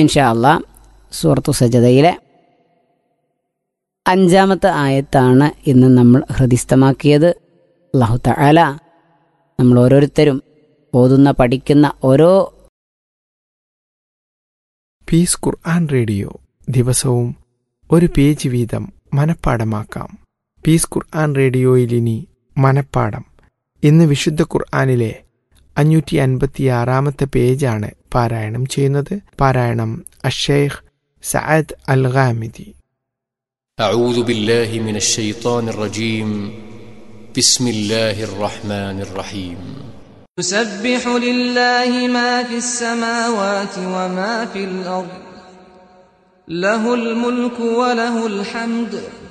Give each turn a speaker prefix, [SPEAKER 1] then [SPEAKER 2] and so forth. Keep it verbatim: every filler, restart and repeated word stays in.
[SPEAKER 1] ഇൻഷാ അല്ലാ സൂറത്തു സജദയിലെ അഞ്ചാമത്തെ ആയത്താണ് ഇന്ന് നമ്മൾ ഹൃദിസ്ഥമാക്കിയത്. അല്ലാഹു തആല നമ്മൾ ഓരോരുത്തരും ഓതുന്ന പഠിക്കുന്ന ഓരോ
[SPEAKER 2] പീസ് ഖുർആൻ റേഡിയോ ദിവസവും ഒരു പേജ് വീതം മനഃപ്പാടമാക്കാം. പീസ് ഖുർആൻ റേഡിയോയിൽ ഇനി മനഃപ്പാടം. ഇന്ന് വിശുദ്ധ ഖുർആനിലെ അഞ്ഞൂറ്റി അൻപത്തിയാറാമത്തെ പേജാണ് പാരായണം ചെയ്യുന്നത്. പാരായണം അഷ്ശൈഖ് സഅദ് അൽ ഗാമിദി.
[SPEAKER 3] أعوذ بالله من الشيطان الرجيم بسم الله الرحمن الرحيم
[SPEAKER 4] يسبح لله ما في السماوات وما في الأرض له الملك وله الحمد